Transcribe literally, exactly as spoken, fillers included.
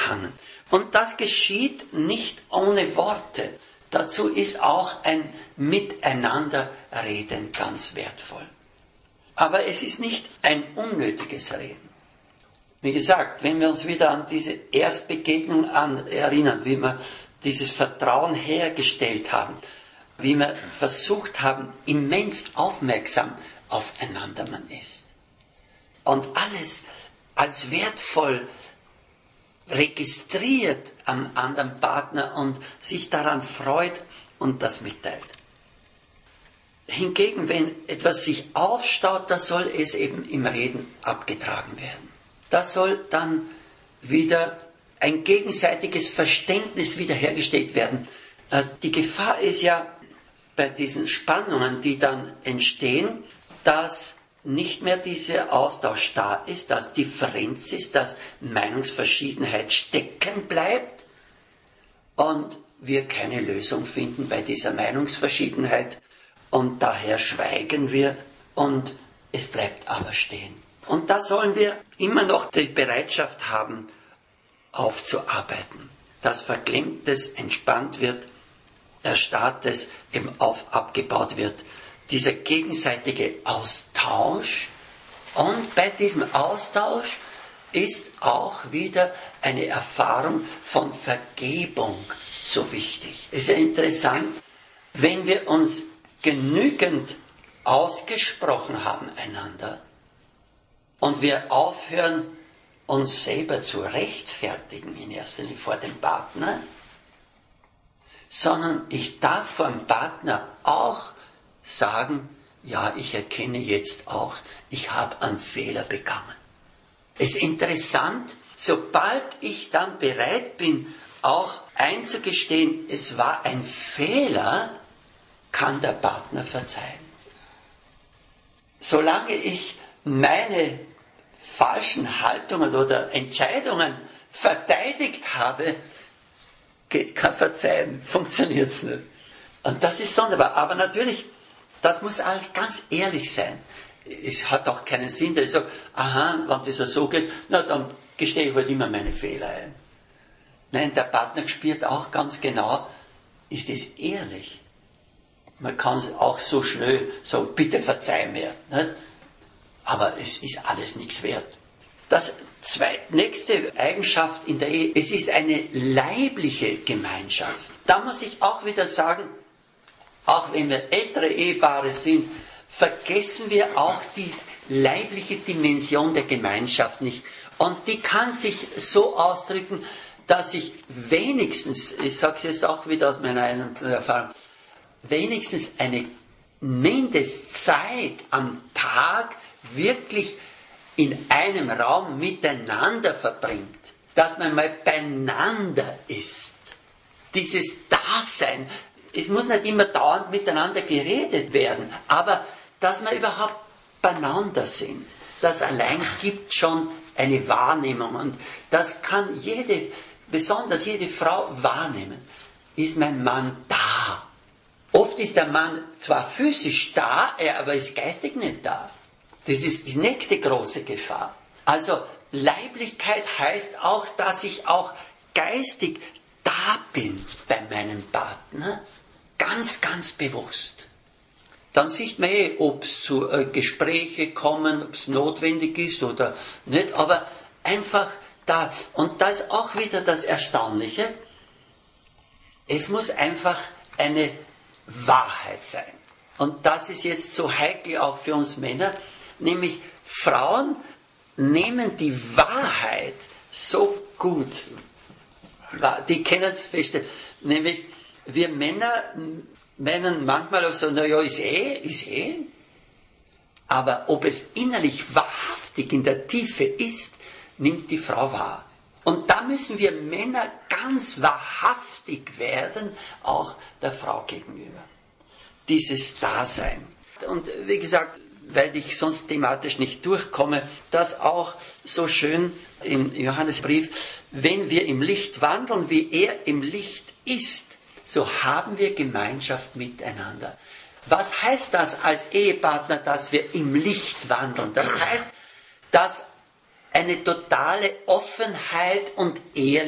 zusammengehangen. Und das geschieht nicht ohne Worte. Dazu ist auch ein Miteinanderreden ganz wertvoll. Aber es ist nicht ein unnötiges Reden. Wie gesagt, wenn wir uns wieder an diese Erstbegegnung an erinnern, wie wir dieses Vertrauen hergestellt haben, wie wir versucht haben, immens aufmerksam aufeinander man ist. Und alles als wertvoll registriert am anderen Partner und sich daran freut und das mitteilt. Hingegen, wenn etwas sich aufstaut, da soll es eben im Reden abgetragen werden. Da soll dann wieder ein gegenseitiges Verständnis wiederhergestellt werden. Die Gefahr ist ja bei diesen Spannungen, die dann entstehen, dass nicht mehr dieser Austausch da ist, dass Differenz ist, dass Meinungsverschiedenheit stecken bleibt und wir keine Lösung finden bei dieser Meinungsverschiedenheit und daher schweigen wir und es bleibt aber stehen. Und da sollen wir immer noch die Bereitschaft haben, aufzuarbeiten, dass Verklemmtes entspannt wird, Erstarrtes eben auf abgebaut wird. Dieser gegenseitige Austausch und bei diesem Austausch ist auch wieder eine Erfahrung von Vergebung so wichtig. Es ist ja interessant, wenn wir uns genügend ausgesprochen haben einander und wir aufhören, uns selber zu rechtfertigen, in erster Linie vor dem Partner, sondern ich darf vor dem Partner auch sagen, ja, ich erkenne jetzt auch, ich habe einen Fehler begangen. Es ist interessant, sobald ich dann bereit bin, auch einzugestehen, es war ein Fehler, kann der Partner verzeihen. Solange ich meine falschen Haltungen oder Entscheidungen verteidigt habe, geht kein Verzeihen, funktioniert es nicht. Und das ist sonderbar. Aber natürlich, das muss alles ganz ehrlich sein. Es hat auch keinen Sinn, dass ich sage, aha, wenn das so geht, na dann gestehe ich halt immer meine Fehler ein. Nein, der Partner spürt auch ganz genau, ist es ehrlich. Man kann auch so schnell sagen, bitte verzeih mir. Nicht? Aber es ist alles nichts wert. Das zweite, nächste Eigenschaft in der Ehe, es ist eine leibliche Gemeinschaft. Da muss ich auch wieder sagen, auch wenn wir ältere Ehepaare sind, vergessen wir auch die leibliche Dimension der Gemeinschaft nicht. Und die kann sich so ausdrücken, dass ich wenigstens, ich sage es jetzt auch wieder aus meiner eigenen Erfahrung, wenigstens eine Mindestzeit am Tag wirklich in einem Raum miteinander verbringt, dass man mal beieinander ist. Dieses Dasein, es muss nicht immer dauernd miteinander geredet werden, aber dass wir überhaupt beieinander sind, das allein gibt schon eine Wahrnehmung und das kann jede, besonders jede Frau wahrnehmen. Ist mein Mann da? Oft ist der Mann zwar physisch da, er aber ist geistig nicht da. Das ist die nächste große Gefahr. Also Leiblichkeit heißt auch, dass ich auch geistig da bin bei meinem Partner, ganz, ganz bewusst. Dann sieht man eh, ob es zu äh, Gesprächen kommen, ob es notwendig ist oder nicht, aber einfach da. Und da ist auch wieder das Erstaunliche, es muss einfach eine Wahrheit sein. Und das ist jetzt so heikel auch für uns Männer, nämlich Frauen nehmen die Wahrheit so gut, die können es feststellen, nämlich wir Männer meinen manchmal auch so, naja, ist eh, ist eh, aber ob es innerlich wahrhaftig in der Tiefe ist, nimmt die Frau wahr. Und da müssen wir Männer ganz wahrhaftig werden, auch der Frau gegenüber. Dieses Dasein. Und wie gesagt, weil ich sonst thematisch nicht durchkomme, das auch so schön im Johannesbrief, wenn wir im Licht wandeln, wie er im Licht ist, so haben wir Gemeinschaft miteinander. Was heißt das als Ehepartner, dass wir im Licht wandeln? Das heißt, dass eine totale Offenheit und Ehrlichkeit